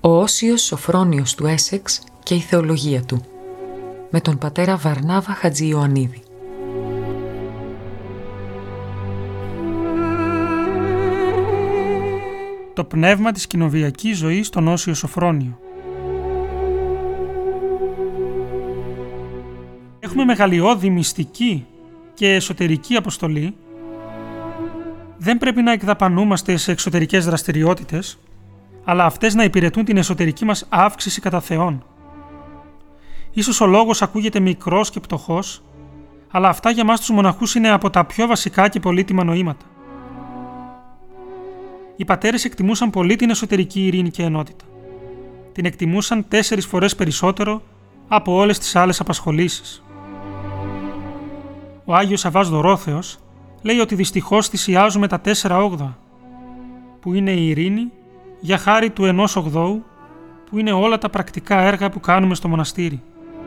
Ο Όσιος Σοφρόνιος του Έσεξ και η θεολογία του, με τον πατέρα Βαρνάβα Χατζη-Ιωαννίδη. Το πνεύμα της κοινοβιακής ζωής στον Όσιο Σοφρόνιο. Έχουμε μεγαλειώδη μυστική και εσωτερική αποστολή. Δεν πρέπει να εκδαπανούμαστε σε εξωτερικές δραστηριότητες, αλλά αυτές να υπηρετούν την εσωτερική μας αύξηση κατά Θεόν. Ίσως ο λόγος ακούγεται μικρός και πτωχός, αλλά αυτά για μας τους μοναχούς είναι από τα πιο βασικά και πολύτιμα νοήματα. Οι πατέρες εκτιμούσαν πολύ την εσωτερική ειρήνη και ενότητα. Την εκτιμούσαν 4 φορές περισσότερο από όλες τις άλλες απασχολήσεις. Ο Άγιος Αββάς Δωρόθεος λέει ότι δυστυχώς θυσιάζουμε τα 4/8, που είναι η ειρήνη, για χάρη του 1/8, που είναι όλα τα πρακτικά έργα που κάνουμε στο μοναστήρι.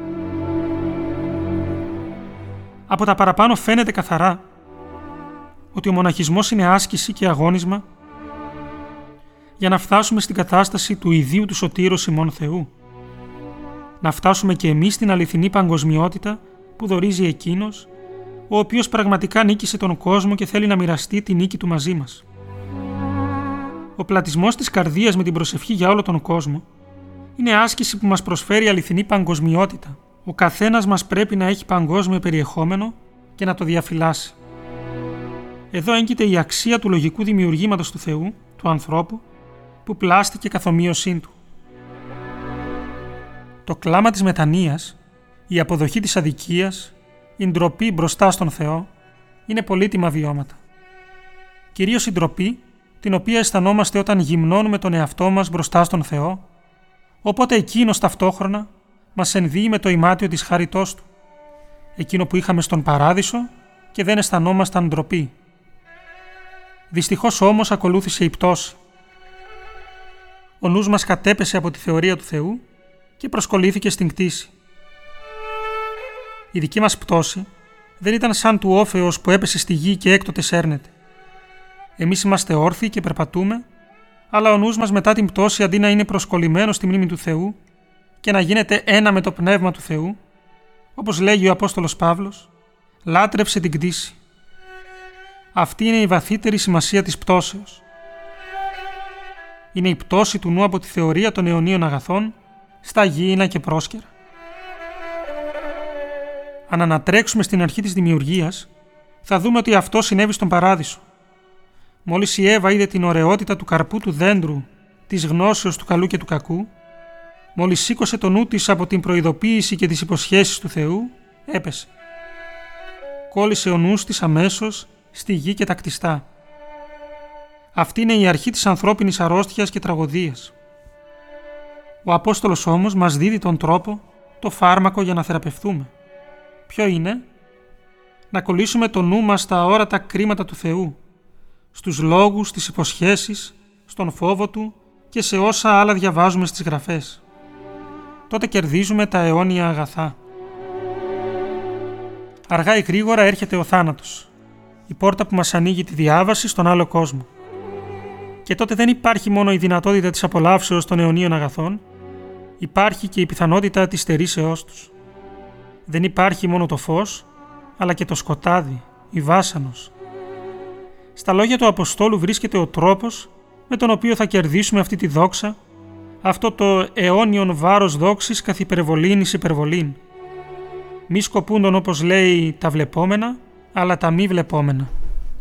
Από τα παραπάνω φαίνεται καθαρά ότι ο μοναχισμός είναι άσκηση και αγώνισμα για να φτάσουμε στην κατάσταση του ιδίου του σωτήρος ημών Θεού. Να φτάσουμε και εμείς στην αληθινή παγκοσμιότητα που δωρίζει Εκείνος, ο οποίος πραγματικά νίκησε τον κόσμο και θέλει να μοιραστεί τη νίκη του μαζί μας. Ο πλατισμός της καρδίας με την προσευχή για όλο τον κόσμο είναι άσκηση που μας προσφέρει αληθινή παγκοσμιότητα. Ο καθένας μας πρέπει να έχει παγκόσμιο περιεχόμενο και να το διαφυλάσει. Εδώ έγκυται η αξία του λογικού δημιουργήματος του Θεού, του ανθρώπου, που πλάστηκε καθ' ομοίωσήν του. Το κλάμα της μετανοίας, η αποδοχή της αδικίας, η ντροπή μπροστά στον Θεό είναι πολύτιμα βιώματα. Κυρίως η ντροπή, την οποία αισθανόμαστε όταν γυμνώνουμε τον εαυτό μας μπροστά στον Θεό, οπότε Εκείνος ταυτόχρονα μας ενδύει με το ημάτιο της χάριτός Του, εκείνο που είχαμε στον Παράδεισο και δεν αισθανόμασταν ντροπή. Δυστυχώς όμως ακολούθησε η πτώση. Ο νους μας κατέπεσε από τη θεωρία του Θεού και προσκολλήθηκε στην κτήση. Η δική μας πτώση δεν ήταν σαν του Όφεως που έπεσε στη γη και έκτοτε σέρνεται. Εμείς είμαστε όρθιοι και περπατούμε, αλλά ο νους μας μετά την πτώση, αντί να είναι προσκολλημένο στη μνήμη του Θεού και να γίνεται ένα με το πνεύμα του Θεού, όπως λέγει ο Απόστολος Παύλος, λάτρεψε την κτήση. Αυτή είναι η βαθύτερη σημασία της πτώσεως. Είναι η πτώση του νου από τη θεωρία των αιωνίων αγαθών στα γήινα και πρόσκαιρα. Αν ανατρέξουμε στην αρχή της δημιουργίας, θα δούμε ότι αυτό συνέβη στον Παράδεισο. Μόλις η Εύα είδε την ωραιότητα του καρπού του δέντρου, της γνώσεως του καλού και του κακού, μόλις σήκωσε το νου της από την προειδοποίηση και τις υποσχέσεις του Θεού, έπεσε. Κόλλησε ο νους της αμέσως στη γη και τα κτιστά. Αυτή είναι η αρχή της ανθρώπινης αρρώστιας και τραγωδίας. Ο Απόστολος όμως μας δίδει τον τρόπο, το φάρμακο για να θεραπευτούμε. Ποιο είναι? Να κολλήσουμε το νου μας στα αόρατα κρίματα του Θεού, στους λόγους, στις υποσχέσεις, στον φόβο Του και σε όσα άλλα διαβάζουμε στις γραφές. Τότε κερδίζουμε τα αιώνια αγαθά. Αργά ή γρήγορα έρχεται ο θάνατος, η πόρτα που μας ανοίγει τη διάβαση στον άλλο κόσμο. Και τότε δεν υπάρχει μόνο η δυνατότητα της απολαύσεως των αιωνίων αγαθών, υπάρχει και η πιθανότητα της στερήσεώς τους. Δεν υπάρχει μόνο το φως, αλλά και το σκοτάδι, η βάσανος. Στα λόγια του Αποστόλου βρίσκεται ο τρόπος με τον οποίο θα κερδίσουμε αυτή τη δόξα, αυτό το αιώνιον βάρος δόξης καθ' υπερβολήν εις υπερβολήν. Μη σκοπούντον, όπως λέει, τα βλεπόμενα, αλλά τα μη βλεπόμενα.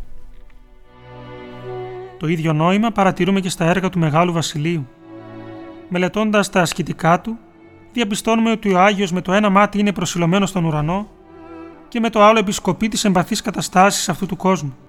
Το ίδιο νόημα παρατηρούμε και στα έργα του Μεγάλου Βασιλείου. Μελετώντας τα ασκητικά του, διαπιστώνουμε ότι ο Άγιος με το ένα μάτι είναι προσιλωμένος στον ουρανό και με το άλλο επισκοπεί τις εμπαθείς καταστάσεις αυτού του κόσμου.